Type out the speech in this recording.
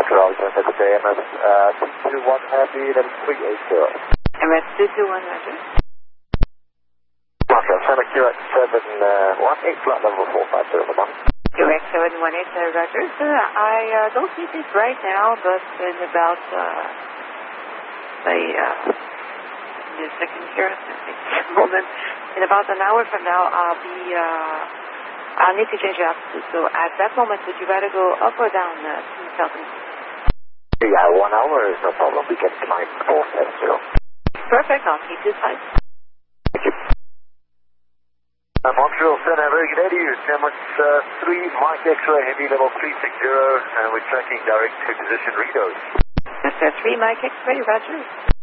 Roger, good day, MS 221 Heavy, level 380. MS 221, Roger. Roger, Santa QX 718, flight level 450, over. QX 718, Roger. Sir, I don't need it right now, but in about, in a second here, a moment. In about an hour from now, I'll need to change your altitude. So at that moment, would you rather go up or down 2,000? Yeah, 1 hour is no problem. We can climb 470. Perfect. I'll keep you tight. Thank you. Montreal Center, very good day to you. Nimitz 3, Mike X-ray, heavy level 360, and we're tracking direct to position redos. Mr. 3, Mike X-ray, Roger.